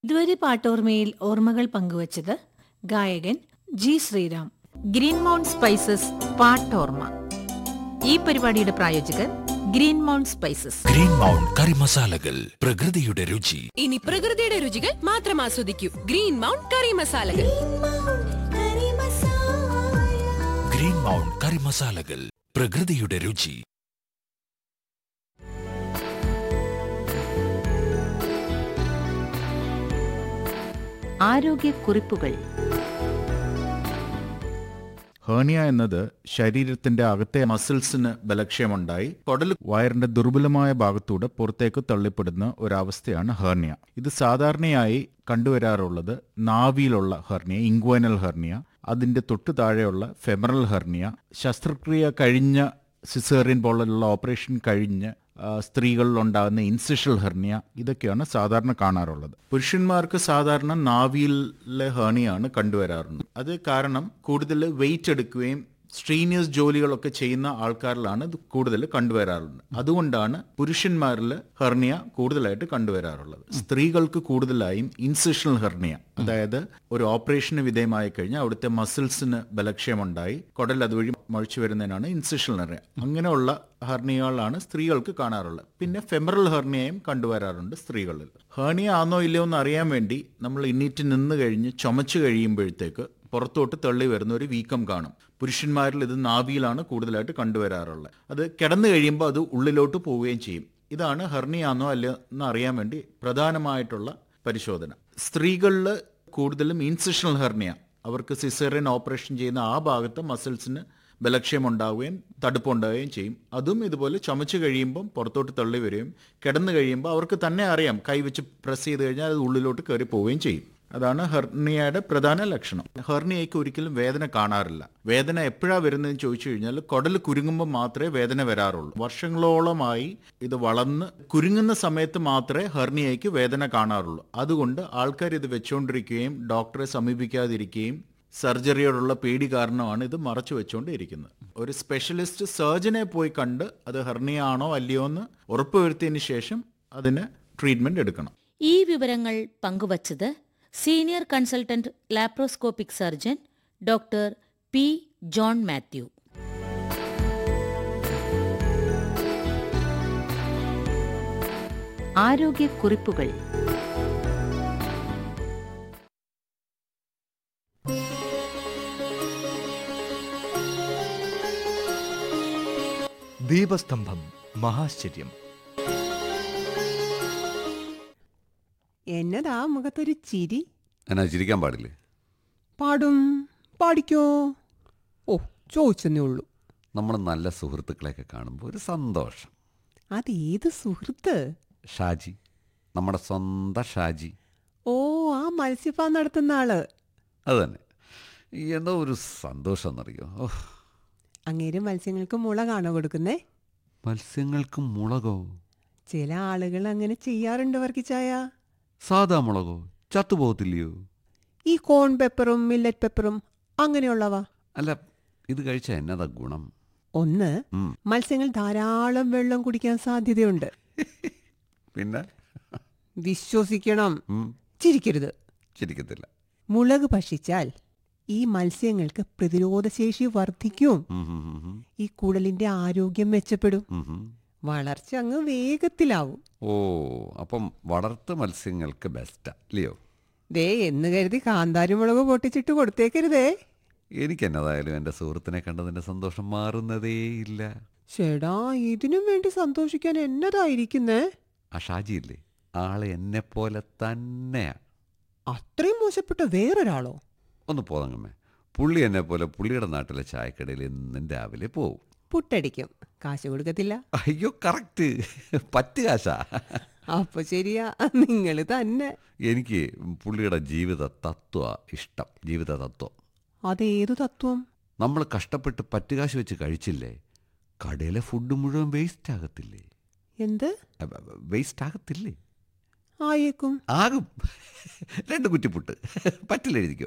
ഇതുവരെ പാട്ടോർമയിൽ ഓർമ്മകൾ പങ്കുവച്ചത് ഗായകൻ G Sriram. Green mount spices പാട്ടോർമ. ഈ പരിപാടിയുടെ പ്രായോജകർ green mount spices. Green mount കറി മസാലകൾ, പ്രകൃതിയുടെ രുചി. ഇനി പ്രകൃതിയുടെ രുചികൾ മാത്രം ആസ്വദിക്കൂ. ഗ്രീൻ മൗണ്ട് കറി മസാലകൾ. ഗ്രീൻ മൗണ്ട് കറി മസാലകൾ, പ്രകൃതിയുടെ രുചി. ആരോഗ്യക്കുറിപ്പുകൾ. ഹേർണിയ എന്നത് ശരീരത്തിന്റെ അകത്തെ മസിൽസിന് ബലക്ഷയമുണ്ടായി കുടൽ വയറിന്റെ ദുർബലമായ ഭാഗത്തൂടെ പുറത്തേക്ക് തള്ളിപ്പെടുന്ന ഒരവസ്ഥയാണ് ഹെർണിയ. ഇത് സാധാരണയായി കണ്ടുവരാറുള്ളത് നാവിയിലുള്ള ഹെർണിയ, ഇംഗ്വൈനൽ ഹെർണിയ, അതിന്റെ തൊട്ടു താഴെയുള്ള ഫെമറൽ ഹെർണിയ, ശസ്ത്രക്രിയ കഴിഞ്ഞ സിസേറിയൻ പോലുള്ള ഓപ്പറേഷൻ കഴിഞ്ഞ് സ്ത്രീകളിൽ ഉണ്ടാകുന്ന ഇൻസിഷൽ ഹെർണിയ, ഇതൊക്കെയാണ് സാധാരണ കാണാറുള്ളത്. പുരുഷന്മാർക്ക് സാധാരണ നാവിയിലെ ഹെർണിയാണ് കണ്ടുവരാറുള്ളത്. അത് കാരണം കൂടുതൽ വെയിറ്റ് എടുക്കുകയും സ്ട്രീനിയസ് ജോലികളൊക്കെ ചെയ്യുന്ന ആൾക്കാരിലാണ് ഇത് കൂടുതൽ കണ്ടുവരാറുള്ളത്. അതുകൊണ്ടാണ് പുരുഷന്മാരിൽ ഹെർണിയ കൂടുതലായിട്ട് കണ്ടുവരാറുള്ളത്. സ്ത്രീകൾക്ക് കൂടുതലായും ഇൻസിഷണൽ ഹെർണിയ, അതായത് ഒരു ഓപ്പറേഷന് വിധേയമായി കഴിഞ്ഞാൽ അവിടുത്തെ മസിൽസിന് ബലക്ഷയമുണ്ടായി കുടൽ അതുവഴി മുഴച്ചു വരുന്നതിനാണ് ഇൻസിഷണൽ ഹെർണിയ. അങ്ങനെയുള്ള ഹെർണിയകളാണ് സ്ത്രീകൾക്ക് കാണാറുള്ളത്. പിന്നെ ഫെമറൽ ഹെർണിയയും കണ്ടുവരാറുണ്ട് സ്ത്രീകളിൽ. ഹെർണിയ ആണോ ഇല്ലയോ എന്ന് അറിയാൻ വേണ്ടി നമ്മൾ എണീറ്റ് നിന്ന് കഴിഞ്ഞ് ചുമച്ചു കഴിയുമ്പോഴത്തേക്ക് പുറത്തോട്ട് തള്ളി വരുന്ന ഒരു വീക്കം കാണും. പുരുഷന്മാരിൽ ഇത് നാഭിയിലാണ് കൂടുതലായിട്ട് കണ്ടുവരാറുള്ളത്. അത് കിടന്നു കഴിയുമ്പോൾ അത് ഉള്ളിലോട്ട് പോവുകയും ചെയ്യും. ഇതാണ് ഹെർണിയാണോ അല്ലയോ എന്ന് അറിയാൻ വേണ്ടി പ്രധാനമായിട്ടുള്ള പരിശോധന. സ്ത്രീകളിൽ കൂടുതലും ഇൻസിഷണൽ ഹെർണിയ, അവർക്ക് സിസേറിയൻ ഓപ്പറേഷൻ ചെയ്യുന്ന ആ ഭാഗത്ത് മസിൽസിന് ബലക്ഷയം ഉണ്ടാവുകയും തടുപ്പുണ്ടാവുകയും ചെയ്യും. അതും ഇതുപോലെ ചുമച്ച് കഴിയുമ്പം പുറത്തോട്ട് തള്ളി വരികയും കിടന്നു കഴിയുമ്പോൾ അവർക്ക് തന്നെ അറിയാം, കൈവച്ച് പ്രസ് ചെയ്ത് കഴിഞ്ഞാൽ അത് ഉള്ളിലോട്ട് കയറി പോവുകയും ചെയ്യും. അതാണ് ഹെർണിയയുടെ പ്രധാന ലക്ഷണം. ഹെർണിയയ്ക്ക് ഒരിക്കലും വേദന കാണാറില്ല. വേദന എപ്പോഴാണ് വരുന്നതെന്ന് ചോദിച്ചു കഴിഞ്ഞാൽ കുടൽ കുരുങ്ങുമ്പോൾ മാത്രമേ വേദന വരാറുള്ളൂ. വർഷങ്ങളോളമായി ഇത് വളർന്ന് കുരുങ്ങുന്ന സമയത്ത് മാത്രമേ ഹെർണിയയ്ക്ക് വേദന കാണാറുള്ളൂ. അതുകൊണ്ട് ആൾക്കാർ ഇത് വെച്ചുകൊണ്ടിരിക്കുകയും ഡോക്ടറെ സമീപിക്കാതിരിക്കുകയും സർജറിയോടുള്ള പേടി കാരണമാണ് ഇത് മറച്ചു വെച്ചുകൊണ്ടിരിക്കുന്നത്. ഒരു സ്പെഷ്യലിസ്റ്റ് സർജനെ പോയി കണ്ട് അത് ഹെർണിയ ആണോ അല്ലയോ എന്ന് ഉറപ്പുവരുത്തിയതിന് ശേഷം അതിന് ട്രീറ്റ്മെന്റ് എടുക്കണം. ഈ വിവരങ്ങൾ പങ്കുവച്ചത് senior consultant laparoscopic surgeon doctor P John Mathew. ആരോഗ്യക്കുറിപ്പുകൾ. ദീപസ്തംഭം മഹാശ്ചര്യം. എന്നതാ മുഖത്തൊരു ചിരി? എന്നാ ചിരിക്കാൻ പാടില്ലേ? പാടും, പാടിക്കോ. ഓ, ചോദിച്ചെന്നേ ഉള്ളൂ. നമ്മൾ നല്ല സുഹൃത്തുക്കളെയൊക്കെ കാണുമ്പോൾ ഒരു സന്തോഷം. അതേത് സുഹൃത്ത്? ഷാജി, നമ്മുടെ സ്വന്തം ഷാജി. ഓ, ആ മത്സ്യഫാം നടത്തുന്ന ആള്. അത് തന്നെ. എന്തോ ഒരു സന്തോഷം എന്നറിയോ. അങ്ങേര് മത്സ്യങ്ങൾക്ക് മുളകാണോ കൊടുക്കുന്നേ? മത്സ്യങ്ങൾക്ക് മുളകോ? ചില ആളുകൾ അങ്ങനെ ചെയ്യാറുണ്ട് വർക്കിച്ചായ. സാധാ മുളകോ? ചത്തുപോകത്തില്ലയോ? ഈ കോൺ പെപ്പറും മില്ലറ്റ് പെപ്പറും അങ്ങനെയുള്ളവ. അല്ല, ഇത് കഴിച്ചാൽ എന്നതാ ഗുണം? ഒന്ന്, മത്സ്യങ്ങൾ ധാരാളം വെള്ളം കുടിക്കാൻ സാധ്യതയുണ്ട്. പിന്നെ വിശ്വസിക്കണം, ചിരിക്കരുത്. ചിരിക്കത്തില്ല. മുളക് ഭക്ഷിച്ചാൽ ഈ മത്സ്യങ്ങൾക്ക് പ്രതിരോധശേഷി വർദ്ധിക്കും. ഈ കുടലിന്റെ ആരോഗ്യം മെച്ചപ്പെടും. വളർച്ച അങ്ങ് വേഗത്തിലാവും. ഓ, അപ്പം വളർത്തു മത്സ്യങ്ങൾക്ക് ബെസ്റ്റാ അല്ലയോ? ദേ എന്ന് കരുതി കാന്താരി മുളക് പൊട്ടിച്ചിട്ട് കൊടുത്തേക്കരുതേ. എനിക്കെന്നതായാലും എൻ്റെ സുഹൃത്തിനെ കണ്ടതിൻ്റെ സന്തോഷം മാറുന്നതേയില്ല. ചേടാ, ഇതിനും വേണ്ടി സന്തോഷിക്കാൻ എന്നതായിരിക്കുന്നേ? ആ ഷാജിയില്ലേ, ആളെ എന്നെപ്പോലെ തന്നെയാ. അത്രയും മോശപ്പെട്ട വേറൊരാളോ? ഒന്ന് പോതങ്ങമ്മേ. പുള്ളി എന്നെപ്പോലെ പുള്ളിയുടെ നാട്ടിലെ ചായക്കടയിൽ എന്നും രാവിലെ പോവും. പുട്ടടിക്കും, കാശ് കൊടുക്കത്തില്ല. അയ്യോ, കറക്റ്റ്, പറ്റ് കാശാ. അപ്പൊ ശരിയാ, നിങ്ങൾ തന്നെ. എനിക്ക് പുള്ളിയുടെ ജീവിത തത്വ ഇഷ്ടം. ജീവിത തത്വം. അതേതു തത്വം? നമ്മൾ കഷ്ടപ്പെട്ട് പറ്റുകാശ് വെച്ച് കഴിച്ചില്ലേ, കടയിലെ ഫുഡ് മുഴുവൻ വേസ്റ്റ് ആകത്തില്ലേ? എന്ത് വേസ്റ്റ് ആകത്തില്ലേ? ആയേക്കും. ആകും. 2 കുറ്റിപ്പുട്ട് പറ്റിലെഴുതിക്കോ.